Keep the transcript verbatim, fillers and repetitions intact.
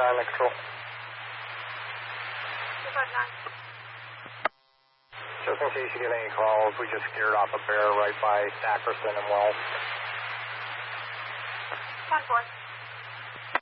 nine, the control. two five nine. Just in case you get any calls, we just scared off a bear right by Sackerson and Wells. one four.